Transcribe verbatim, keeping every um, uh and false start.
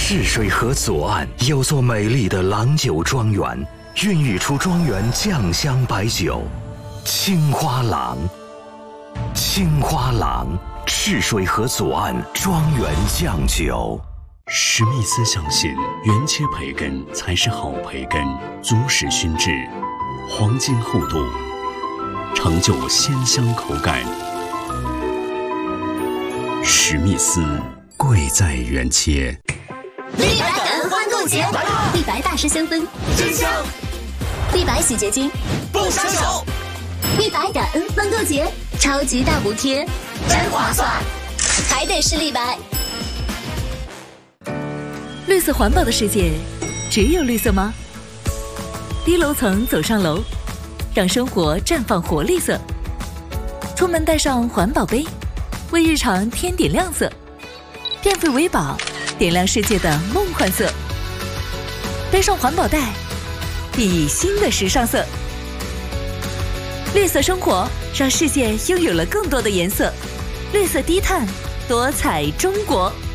赤水河左岸有座美丽的郎酒庄园，孕育出庄园酱香白酒青花郎。青花郎，赤水河左岸庄园酱酒。 史密斯相信，原切培根才是好培根，足使熏制，黄金厚度，成就鲜香口感。史密斯，贵在原切。 立白感恩欢购节，立白大师香氛真香，立白洗洁精不伤手。立白感恩欢购节，超级大补贴，真划算，还得是立白。 绿色环保的世界，只有绿色吗？低楼层走上楼，让生活绽放活力色。出门带上环保杯，为日常添点亮色。变废为宝，点亮世界的梦幻色。背上环保袋，熠熠新的时尚色。绿色生活，让世界拥有了更多的颜色。绿色低碳，多彩中国。